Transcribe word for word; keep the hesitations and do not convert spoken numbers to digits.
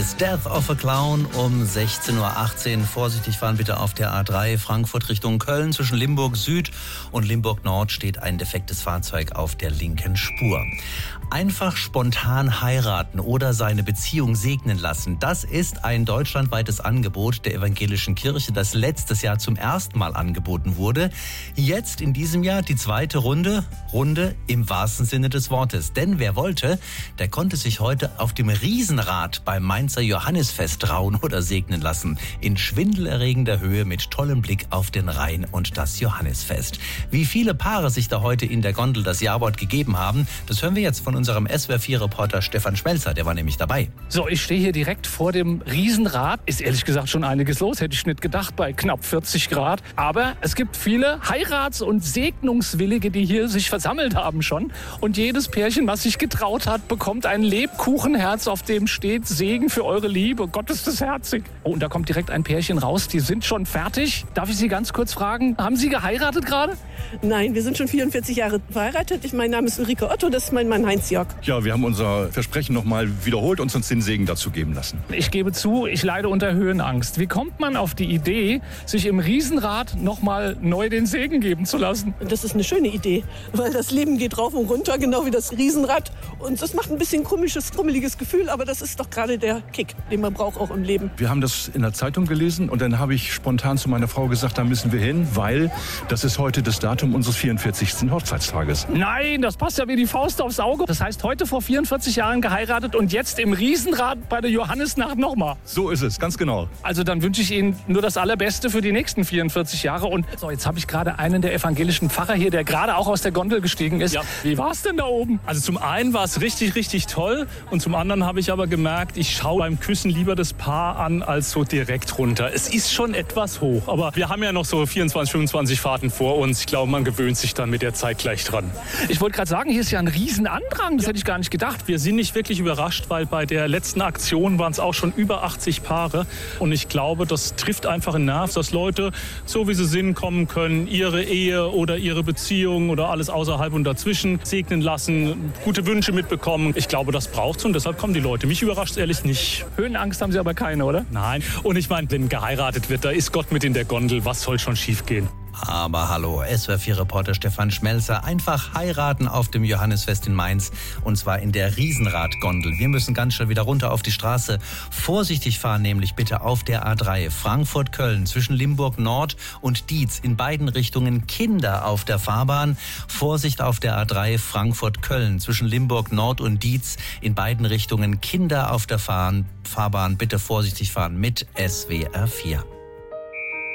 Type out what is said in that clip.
Death of a Clown um sechzehn Uhr achtzehn. Vorsichtig fahren bitte auf der A drei Frankfurt Richtung Köln. Zwischen Limburg Süd und Limburg Nord steht ein defektes Fahrzeug auf der linken Spur. Einfach spontan heiraten oder seine Beziehung segnen lassen. Das ist ein deutschlandweites Angebot der evangelischen Kirche, das letztes Jahr zum ersten Mal angeboten wurde. Jetzt in diesem Jahr die zweite Runde. Runde im wahrsten Sinne des Wortes. Denn wer wollte, der konnte sich heute auf dem Riesenrad beim Mainzer Johannisfest trauen oder segnen lassen. In schwindelerregender Höhe mit tollem Blick auf den Rhein und das Johannisfest. Wie viele Paare sich da heute in der Gondel das Ja-Wort gegeben haben, das hören wir jetzt von unserem S W R vier Reporter Stefan Schmelzer. Der war nämlich dabei. So, ich stehe hier direkt vor dem Riesenrad. Ist ehrlich gesagt schon einiges los, hätte ich nicht gedacht, bei knapp vierzig Grad. Aber es gibt viele Heirats- und Segnungswillige, die hier sich versammelt haben schon. Und jedes Pärchen, was sich getraut hat, bekommt ein Lebkuchenherz, auf dem steht Segen für eure Liebe. Gott, ist das herzig. Oh, und da kommt direkt ein Pärchen raus. Die sind schon fertig. Darf ich Sie ganz kurz fragen, haben Sie geheiratet gerade? Nein, wir sind schon vierundvierzig Jahre verheiratet. Ich, mein Name ist Ulrike Otto, das ist mein Mann Heinz-Jörg. Ja, wir haben unser Versprechen nochmal wiederholt und uns den Segen dazu geben lassen. Ich gebe zu, ich leide unter Höhenangst. Wie kommt man auf die Idee, sich im Riesenrad nochmal neu den Segen geben zu lassen? Das ist eine schöne Idee, weil das Leben geht rauf und runter, genau wie das Riesenrad. Und das macht ein bisschen komisches, krummeliges Gefühl, aber das ist doch gerade der Kick, den man braucht auch im Leben. Wir haben das in der Zeitung gelesen und dann habe ich spontan zu meiner Frau gesagt, da müssen wir hin, weil das ist heute das Datum unseres vierundvierzigsten Hochzeitstages. Nein, das passt ja wie die Faust aufs Auge. Das heißt, heute vor vierundvierzig Jahren geheiratet und jetzt im Riesenrad bei der Johannisnacht nochmal. So ist es, ganz genau. Also dann wünsche ich Ihnen nur das Allerbeste für die nächsten vierundvierzig Jahre. Und so, jetzt habe ich gerade einen der evangelischen Pfarrer hier, der gerade auch aus der Gondel gestiegen ist. Ja. Wie war es denn da oben? Also zum einen war es richtig, richtig toll und zum anderen habe ich aber gemerkt, ich schaue beim Küssen lieber das Paar an als so direkt runter. Es ist schon etwas hoch, aber wir haben ja noch so vierundzwanzig, fünfundzwanzig Fahrten vor uns. Ich glaube, man gewöhnt sich dann mit der Zeit gleich dran. Ich wollte gerade sagen, hier ist ja ein Riesenandrang. Das ja. hätte ich gar nicht gedacht. Wir sind nicht wirklich überrascht, weil bei der letzten Aktion waren es auch schon über achtzig Paare. Und ich glaube, das trifft einfach einen Nerv, dass Leute, so wie sie sind, kommen können, ihre Ehe oder ihre Beziehung oder alles außerhalb und dazwischen segnen lassen, gute Wünsche mitbekommen. Ich glaube, das braucht's und deshalb kommen die Leute. Mich überrascht ehrlich nicht. Höhenangst haben Sie aber keine, oder? Nein. Und ich meine, wenn geheiratet wird, da ist Gott mit in der Gondel. Was soll schon schief gehen? Aber hallo, S W R vier Reporter Stefan Schmelzer. Einfach heiraten auf dem Johannisfest in Mainz. Und zwar in der Riesenradgondel. Wir müssen ganz schnell wieder runter auf die Straße. Vorsichtig fahren nämlich bitte auf der A drei Frankfurt-Köln zwischen Limburg Nord und Dietz. In beiden Richtungen Kinder auf der Fahrbahn. Vorsicht auf der A drei Frankfurt-Köln zwischen Limburg Nord und Dietz. In beiden Richtungen Kinder auf der Fahrbahn. Bitte vorsichtig fahren mit S W R vier.